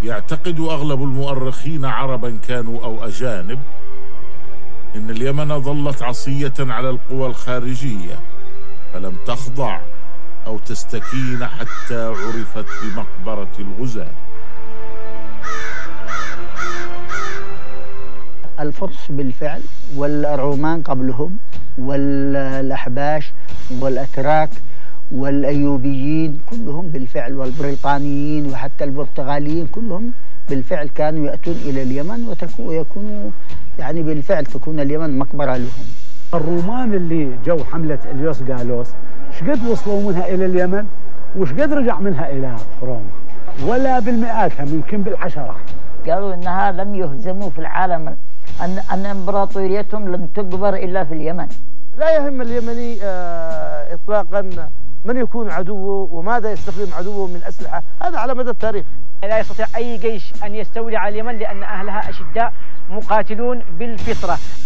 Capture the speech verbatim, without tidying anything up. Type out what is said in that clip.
يعتقد أغلب المؤرخين عربا كانوا أو أجانب إن اليمن ظلت عصية على القوى الخارجية، فلم تخضع أو تستكين حتى عرفت بمقبرة الغزاة. الفرس بالفعل والرومان قبلهم والأحباش والأتراك والأيوبيين كلهم بالفعل والبريطانيين وحتى البرتغاليين كلهم بالفعل كانوا يأتون إلى اليمن ويكونوا يعني بالفعل تكون اليمن مقبرة لهم. الرومان اللي جو حملة إليوس-غالوس شقد وصلوا منها إلى اليمن وشقد رجع منها إلى روما؟ ولا بالمئات، هم يمكن بالعشرات. قالوا إنها لم يهزموا في العالم، أن أن إمبراطوريتهم لم تقبر إلا في اليمن. لا يهم اليمني آه إطلاقا من يكون عدوه وماذا يستخدم عدوه من أسلحة، هذا على مدى التاريخ. لا يستطيع أي جيش أن يستولي على اليمن لأن أهلها أشداء مقاتلون بالفطرة.